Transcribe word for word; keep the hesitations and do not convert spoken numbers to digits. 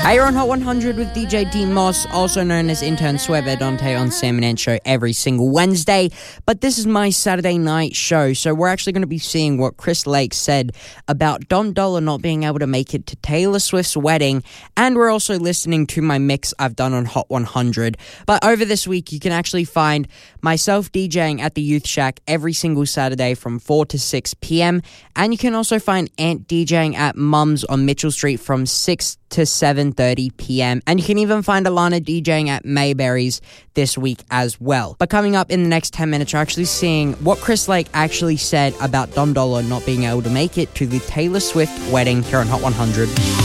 Hey, you're on Hot one hundred with D J D Moss, also known as Intern Sweber Dante on Sam and Ant Show every single Wednesday. But this is my Saturday night show, so we're actually going to be seeing what Chris Lake said about Dom Dolla not being able to make it to Taylor Swift's wedding, and we're also listening to my mix I've done on Hot one hundred. But over this week, you can actually find myself DJing at the Youth Shack every single Saturday from four to six p.m, and you can also find Ant DJing at Mum's on Mitchell Street from six to seven thirty p.m, and you can even find Alana DJing at Mayberry's this week as well. But coming up in the next ten minutes, you're actually seeing what Chris Lake actually said about Dom Dolla not being able to make it to the Taylor Swift wedding here on Hot one hundred.